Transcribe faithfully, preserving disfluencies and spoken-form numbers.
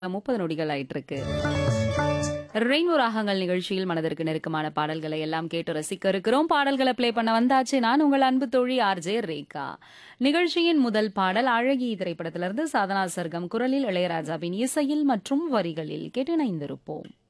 முப்பது நொடிகள் ஆயிட்டிருக்கு. ரெயின்போ ராகங்கள் நிகழ்ச்சியில் மனதிற்கு நெருக்கமான பாடல்களை எல்லாம் கேட்டு ரசிக்க இருக்கிறோம். பாடல்களை ப்ளே பண்ண வந்தாச்சு. நான் உங்கள் அன்பு தோழி ஆர்ஜே ரேகா. நிகழ்ச்சியின் முதல் பாடல் அழகி திரைப்படத்திலிருந்து சாதனா சர்கம் குரலில் இளையராஜாவின் இசையில் மற்றும் வரிகளில் கேட்டு இணைந்திருப்போம்.